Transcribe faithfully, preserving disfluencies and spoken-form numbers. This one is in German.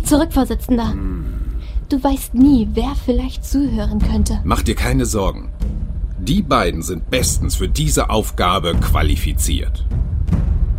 zurück, Vorsitzender. Hm. Du weißt nie, wer vielleicht zuhören könnte. Mach dir keine Sorgen. Die beiden sind bestens für diese Aufgabe qualifiziert.